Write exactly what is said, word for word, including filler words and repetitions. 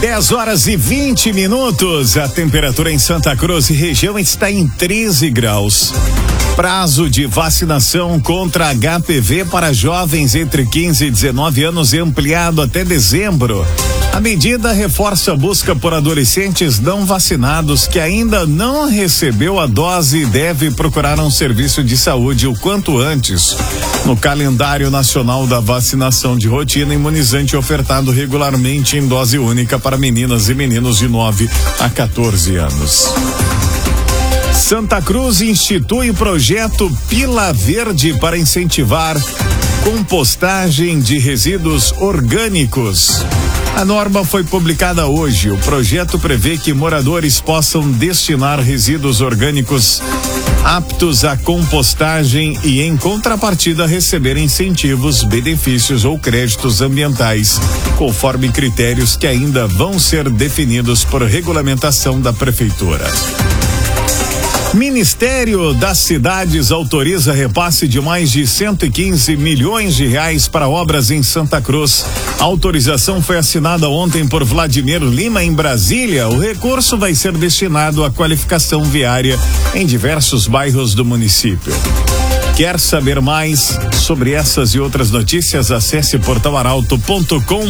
dez horas e vinte minutos. A temperatura em Santa Cruz e região está em treze graus. Prazo de vacinação contra H P V para jovens entre quinze e dezenove anos é ampliado até dezembro. A medida reforça a busca por adolescentes não vacinados que ainda não recebeu a dose e deve procurar um serviço de saúde o quanto antes. No calendário nacional da vacinação de rotina, imunizante ofertado regularmente em dose única para meninas e meninos de nove a quatorze anos. Santa Cruz institui o projeto Pila Verde para incentivar compostagem de resíduos orgânicos. A norma foi publicada hoje. O projeto prevê que moradores possam destinar resíduos orgânicos aptos à compostagem e, em contrapartida, receber incentivos, benefícios ou créditos ambientais, conforme critérios que ainda vão ser definidos por regulamentação da Prefeitura. Ministério das Cidades autoriza repasse de mais de cento e quinze milhões de reais para obras em Santa Cruz. A autorização foi assinada ontem por Vladimir Lima em Brasília. O recurso vai ser destinado à qualificação viária em diversos bairros do município. Quer saber mais sobre essas e outras notícias? Acesse portal arauto ponto com